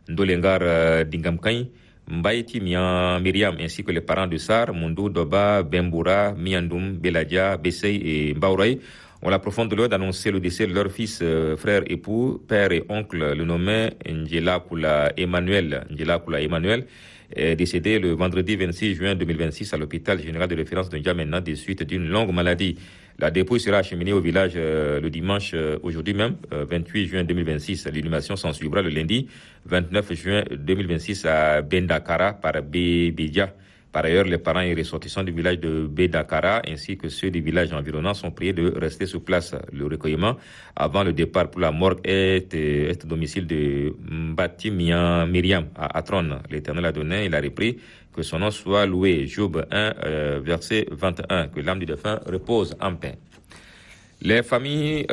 Ndolengar Dingamkany, Mbaïti Myriam ainsi que les parents de Sar, Mundou, Doba, Bemboura, Miandoum, Beladia, Bessey et Mbaouraï ont la profonde douleur d'annoncer le décès de leur fils, frère, époux, père et oncle, le nommé Ndjela Kula Emmanuel, est décédé le vendredi 26 juin 2026 à l'hôpital général de référence de N'Djamena des suites d'une longue maladie. La dépouille sera acheminée au village le dimanche, aujourd'hui même, 28 juin 2026. L'inhumation s'en suivra le lundi 29 juin 2026 à Bendakara par Bédia. Par ailleurs, les parents et ressortissants du village de Bédakara ainsi que ceux des villages environnants sont priés de rester sur place. Le recueillement avant le départ pour la morgue est au domicile de Mbati Myriam à Atron. L'Éternel a donné, il a repris, que son nom soit loué. Job 1, verset 21, que l'âme du défunt repose en paix. Les familles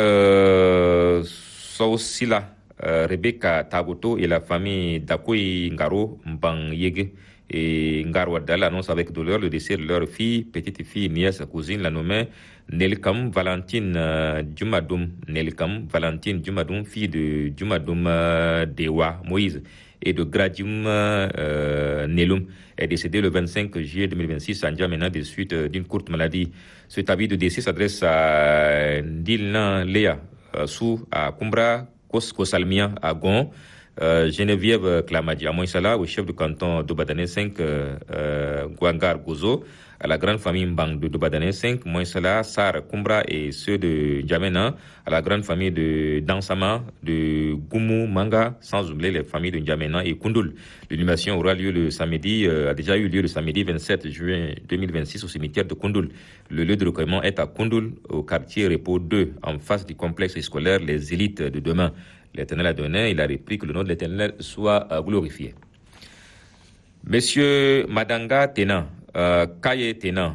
sont aussi là. Rebecca Taboto et la famille Dakoui Ngaro Mbang Yege et Ngarwadal annoncent avec douleur le décès de leur fille, petite fille, nièce, cousine, la nommée Nelkam Valentine Djumadoum. Nelkam Valentine Djumadoum, fille de Djumadoum Dewa Moïse et de Gradium Nelum, est décédée le 25 juillet 2026 à N'Djamena des suites d'une courte maladie. Cet avis de décès s'adresse à Ndilna Léa Sou à Kumbra, Kosalmia à Gon, Geneviève Klamadi à Moïsala, au chef de canton d'Obadane 5, Gwangar Gozo, à la grande famille Mbang de Dobadane 5, Moïsala, Sar, Kumbra et ceux de N'Djamena, à la grande famille de Dansama, de Goumou, Manga, sans oublier les familles de N'Djamena et Koundoul. L'inhumation aura lieu le samedi, a déjà eu lieu le samedi 27 juin 2026 au cimetière de Koundoul. Le lieu de recueillement est à Koundoul, au quartier Repos 2, en face du complexe scolaire Les Élites de demain. L'Éternel a donné, il a repris, que le nom de l'Éternel soit glorifié. Monsieur Madanga Tena, Kaye Tena,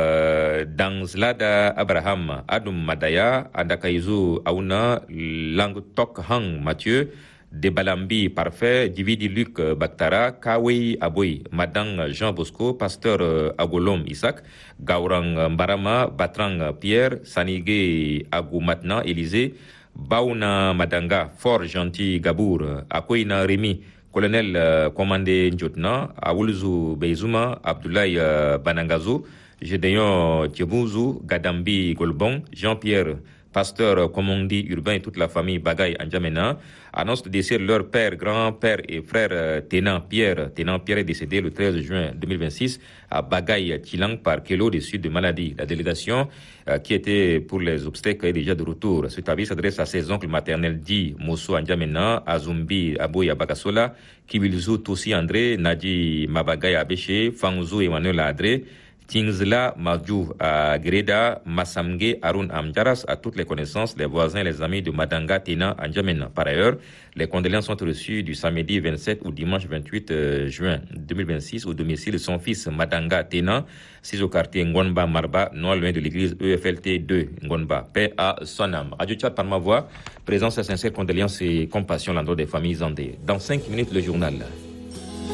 Danzlada Abraham, Adum Madaya, Adakaizu Auna, Lang Tok Hang Mathieu, Debalambi Parfait, Dividi Luc Baktara, Kawe Aboy, Madang Jean Bosco, Pasteur Agolom Isaac, Gaurang Mbarama, Batrang Pierre, Sanigé Agoumatna Élysée, Baouna Madanga, Fort Gentil Gabour, Akoina Rémi, Colonel Commandé Njotna, Aoulzou Beizouma, Abdoulaye Banangazo, Gédéon Tchebouzoù, Gadambi Golbon, Jean-Pierre, pasteur commandé urbain et toute la famille Bagay N'Djamena, annonce le décès de leur père, grand-père et frère Ténan Pierre. Ténan Pierre est décédé le 13 juin 2026 à Bagay Tilang par kilo de suite de maladie. La délégation qui était pour les obsèques est déjà de retour. Cet avis s'adresse à ses oncles maternels Di Mosso N'Djamena, Azumbi Aboya Bagasola, Kibilzou Toussi André, Nadi Mabagay Abéché, Fangzou Emmanuel Adré, Tingzla Madjou à Greda, Massamge Arun Amjaras, à toutes les connaissances, les voisins et les amis de Madanga Tina N'Djamena. Par ailleurs, les condoléances sont reçues du samedi 27 ou dimanche 28 juin 2026 au domicile de son fils Madanga Tina, 6 au quartier Ngonba Marba, non loin de l'église EFLT 2 Ngonba. Paix à son âme. Radio Tchad par ma voix, présence à sincère condoléances et compassion à l'endroit des familles endeuillées. Dans 5 minutes, le journal.